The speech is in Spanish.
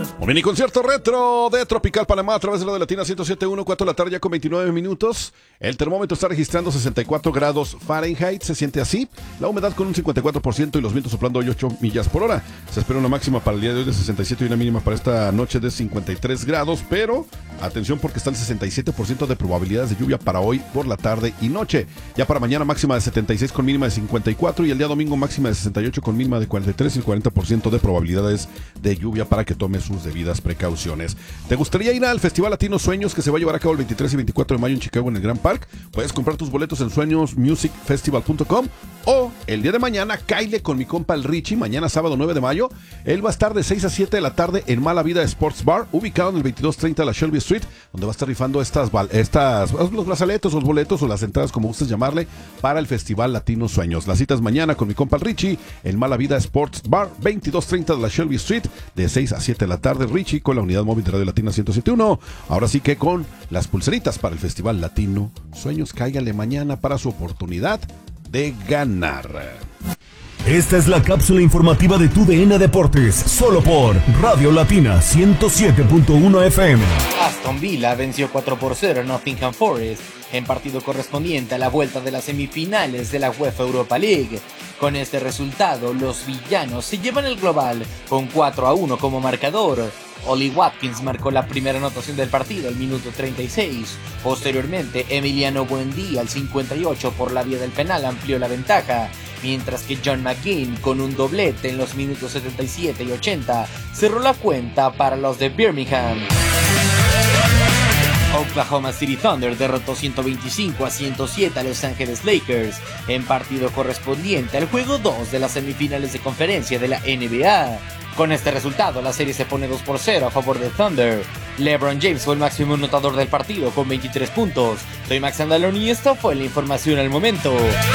Un mini concierto retro de Tropical Panamá a través de la de Latina 107.1, 4 de la tarde ya con 29 minutos. El termómetro está registrando 64 grados Fahrenheit, se siente así. La humedad con un 54% y los vientos soplando hoy 8 millas por hora. Se espera una máxima para el día de hoy de 67 y una mínima para esta noche de 53 grados, pero atención porque está el 67% de probabilidades de lluvia para hoy por la tarde y noche. Ya para mañana máxima de 76 con mínima de 54 y el día domingo máxima de 68 con mínima de 43 y el 40% de probabilidades de lluvia para que tome sus debidas precauciones. ¿Te gustaría ir al Festival Latino Sueños que se va a llevar a cabo el 23 y 24 de mayo en Chicago en el Grand Park? Puedes comprar tus boletos en sueñosmusicfestival.com o el día de mañana caile con mi compa el Richie, mañana sábado 9 de mayo. Él va a estar de 6 a 7 de la tarde en Mala Vida Sports Bar, ubicado en el 2230 de la Shelby Street, donde va a estar rifando los brazaletes, los boletos o las entradas, como gustes llamarle, para el Festival Latino Sueños. Las citas mañana con mi compa el Richie en Mala Vida Sports Bar, 2230 de la Shelby Street, de 6 a 7 de la tarde. Richie con la unidad móvil de Radio Latina 107.1. Ahora sí que con las pulseritas para el Festival Latino Sueños. Cáigale mañana para su oportunidad de ganar. Esta es la cápsula informativa de tu DN Deportes, solo por Radio Latina 107.1 FM. Aston Villa venció 4-0 a Nottingham Forest en partido correspondiente a la vuelta de las semifinales de la UEFA Europa League. Con este resultado, los villanos se llevan el global con 4-1 como marcador. Oli Watkins marcó la primera anotación del partido al minuto 36. Posteriormente, Emiliano Buendía al 58 por la vía del penal amplió la ventaja, mientras que John McGinn con un doblete en los minutos 77 y 80 cerró la cuenta para los de Birmingham. Oklahoma City Thunder derrotó 125-107 a Los Ángeles Lakers en partido correspondiente al juego 2 de las semifinales de conferencia de la NBA. Con este resultado, la serie se pone 2-0 a favor de Thunder. LeBron James fue el máximo anotador del partido con 23 puntos. Soy Max Andalón y esta fue la información al momento.